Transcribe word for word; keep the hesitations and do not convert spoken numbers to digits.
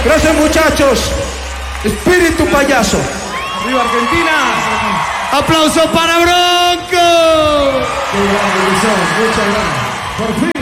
Gracias, muchachos. Espíritu payaso. ¡Viva Argentina! ¡Aplausos para Bronco! Qué gran, muchas gracias. Por fin.